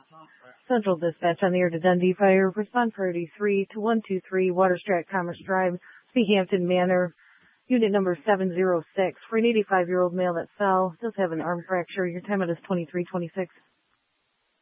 Central Dispatch on the air to Dundee Fire. Respond priority 3 to 123 Waterstrat Commerce Drive, Seahampton Manor. Unit number 706 for an 85-year-old male that fell. Does have an arm fracture. Your time it is 23:26.